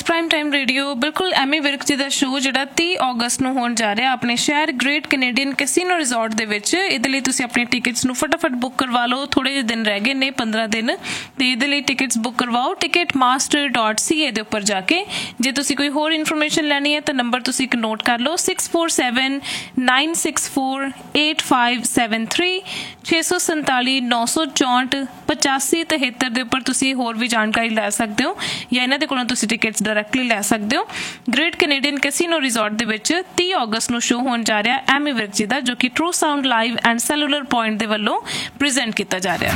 Prime time radio. ਬਿਲਕੁਲ ਐਮੀ ਵਿਰਕ ਜੀ ਦਾ show ਜਿਹੜਾ 30 ਅਗਸਤ ਨੂੰ ਹੋਣ ਜਾ ਰਿਹਾ ਆਪਣੇ ਸ਼ਹਿਰ ਗ੍ਰੇਟ ਕੈਨੇਡੀਅਨ ਕੈਸੀਨੋ ਰਿਜ਼ੋਰਟ ਦੇ ਵਿੱਚ। ਇਹਦੇ ਲਈ ਤੁਸੀਂ ਆਪਣੀ ਟਿਕਟਸ ਨੂੰ ਫਟਾਫਟ ਬੁੱਕ ਕਰਵਾ ਲਓ। ਥੋੜ੍ਹੇ ਜਿਹੇ ਦਿਨ ਰਹਿ ਗਏ ਨੇ, 15 ਦਿਨ, ਤੇ ਇਹਦੇ ਲਈ ਟਿਕਟਸ ਬੁੱਕ ਕਰਵਾਓ ticketmaster.ca ਦੇ ਉੱਪਰ ਜਾ ਕੇ। ਜੇ ਤੁਸੀਂ ਕੋਈ ਹੋਰ ਇਨਫੋਰਮੇਸ਼ਨ ਲੈਣੀ ਹੈ ਤਾਂ ਨੰਬਰ ਤੁਸੀਂ ਇੱਕ ਨੋਟ ਕਰ ਲਓ 6479648573 647 964 8573 ਦੇ ਉੱਪਰ ਤੁਸੀਂ ਹੋਰ ਵੀ ਜਾਣਕਾਰੀ ਲੈ ਸਕਦੇ ਹੋ ਜਾਂ ਇਹਨਾਂ ਦੇ ਕੋਲੋਂ ਤੁਸੀਂ ਟਿਕਟਸ ਡਾਇਰੈਕਟਲੀ ਲੈ ਸਕਦੇ ਹੋ। ਗ੍ਰੇਟ ਕੈਨੇਡੀਅਨ ਕੈਸੀਨੋ ਰਿਜ਼ੋਰਟ ਦੇ ਵਿੱਚ 30 ਅਗਸਤ ਨੂੰ ਸ਼ੋਅ ਹੋਣ ਜਾ ਰਿਹਾ ਐਮੀ ਵਿਰਕ ਜੀ ਦਾ, ਜੋ ਕਿ true sound live and cellular point ਦੇ ਵੱਲੋਂ ਪ੍ਰੈਜ਼ੈਂਟ ਕੀਤਾ ਜਾ ਰਿਹਾ।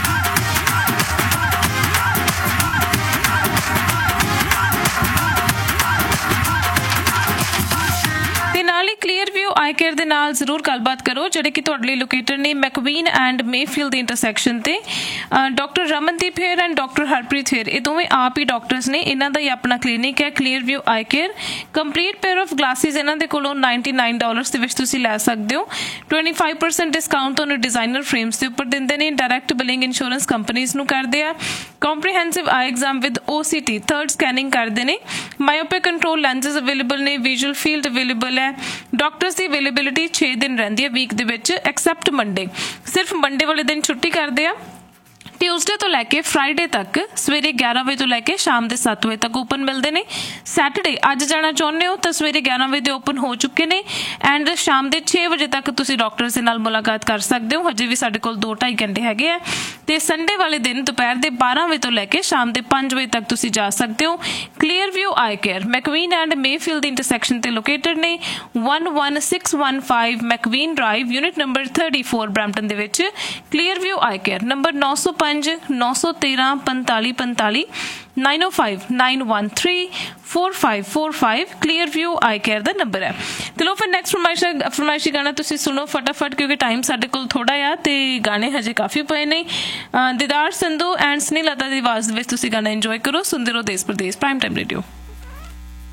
ਕਲੀਅਰ ਵਿਊ ਆਈ ਕੇਅਰ ਦੇ ਨਾਲ ਜ਼ਰੂਰ ਗੱਲਬਾਤ ਕਰੋ, ਜਿਹੜੇ ਕਿ ਤੁਹਾਡੇ ਲਈ ਲੋਕੇਟਡ ਨੇ ਮੈਕਵੀਨ ਐਂਡ ਮੇਫੀਲਡ ਦੀ ਇੰਟਰਸੈਕਸ਼ਨ ਤੇ। Doctor Ramandeep hair and doctor Harpreet hair, ਇਹ ਦੋਵੇਂ ਆਪ ਹੀ ਡਾਕਟਰਸ ਨੇ। ਇਹਨਾਂ ਦਾ ਹੀ ਆਪਣਾ ਕਲੀਨਿਕ ਹੈ clear view I care. Complete pair of glasses ਇਹਨਾਂ ਦੇ ਕੋਲੋਂ $99 ਦੇ ਵਿੱਚ ਤੁਸੀਂ ਲੈ ਸਕਦੇ ਹੋ। 25% ਡਿਸਕਾਊਂਟ ਤੁਹਾਨੂੰ ਡਿਜ਼ਾਈਨਰ ਫਰੇਮਸ ਦੇ ਉੱਪਰ ਦਿੰਦੇ ਨੇ। ਡਾਇਰੈਕਟ ਬਿਲਿੰਗ ਇੰਸ਼ੋਰੈਂਸ ਕੰਪਨੀਜ਼ ਨੂੰ ਕਰਦੇ ਆ। Comprehensive I exam with OCT third scanning ਕਰਦੇ ਨੇ। ਮਾਇਓਪਿਕ ਕੰਟਰੋਲ ਲੈਂਸਸ ਅਵੇਲੇਬਲ ਨੇ। ਵਿਜ਼ੂਅਲ ਫੀਲਡ ਅਵੇਲੇਬਲ ਹੈ। ਡਾਕਟਰਸ ਦੀ ਅਵੇਲੇਬਿਲਿਟੀ 6 ਦਿਨ ਰਹਿੰਦੀ ਹੈ ਵੀਕ ਦੇ ਵਿੱਚ, ਐਕਸੈਪਟ ਮੰਡੇ। ਸਿਰਫ ਮੰਡੇ ਵਾਲੇ ਦਿਨ ਛੁੱਟੀ ਕਰਦੇ ਆ। ਟਿਊਜ਼ਡੇ ਤੋਂ ਲੈ ਕੇ ਫਰਾਈਡੇ ਤੱਕ ਸਵੇਰੇ 11 ਵਜੇ ਤੋਂ ਲੈ ਕੇ ਸ਼ਾਮ ਦੇ 7 ਵਜੇ ਤੱਕ ਓਪਨ ਮਿਲਦੇ ਨੇ। ਸੈਟਰਡੇ ਅੱਜ ਜਾਣਾ ਚਾਹੁੰਦੇ ਹੋ ਤਾਂ ਸਵੇਰੇ 11 ਵਜੇ ਦੇ ਓਪਨ ਹੋ ਚੁੱਕੇ ਨੇ ਐਂਡ ਸ਼ਾਮ ਦੇ 6 ਵਜੇ ਤੱਕ ਤੁਸੀਂ ਡਾਕਟਰਸ ਦੇ ਨਾਲ ਮੁਲਾਕਾਤ ਕਰ ਸਕਦੇ ਹੋ। ਹਜੇ ਵੀ ਸਾਡੇ ਕੋਲ 2-2.5 ਘੰਟੇ ਹੈਗੇ ਆ। ਤੇ ਸੰਡੇ ਵਾਲੇ ਦਿਨ ਦੁਪਹਿਰ ਦੇ 12 ਵਜੇ ਤੋਂ ਲੈ ਕੇ ਸ਼ਾਮ ਦੇ 5 ਵਜੇ ਤੱਕ ਤੁਸੀਂ ਜਾ ਸਕਦੇ ਹੋ। Clear view I care ਮੈਕਵੀਨ and Mayfield the intersection ਤੇ ਲੋਕੇਟਡ ਨੇ। 11615 ਮੈਕਵੀਨ ਡਰਾਈਵ, ਯੂਨਿਟ ਨੰਬਰ 34 ਬਰੈਂਪਟਨ ਦੇ ਵਿੱਚ। ਕਲੀਅਰ ਵਿਊ ਆਈ ਕੇਅਰ ਨੰਬਰ 905-913-4545 905-913-4545 ਕਲੀਅਰ ਵਿਊ ਆਈ ਕੇਅਰ ਦਾ ਨੰਬਰ ਹੈ। ਤੇ ਲੋ ਫਿਰ ਨੈਕਸਟ ਫਰਮਾਇਸ਼ੀ ਗਾਣਾ ਤੁਸੀਂ ਸੁਣੋ ਫਟਾਫਟ, ਕਿਉਂਕਿ ਟਾਈਮ ਸਾਡੇ ਕੋਲ ਥੋੜਾ ਆ ਤੇ ਗਾਣੇ ਹਜੇ ਕਾਫੀ ਪਏ ਨੇ। ਦੀਦਾਰ ਸੰਧੂ ਐਂਡ ਸਨੀਲਤਾ ਦੀ ਆਵਾਜ਼ ਦੇ ਵਿੱਚ ਤੁਸੀਂ ਗਾਣਾ ਇੰਜੋਏ ਕਰੋ। ਸੁਣਦੇ ਰਹੋ ਦੇਸ਼ ਪ੍ਰਦੇਸ਼ ਪ੍ਰਾਈਮ ਟਾਈਮ ਰੇਡੀਓ।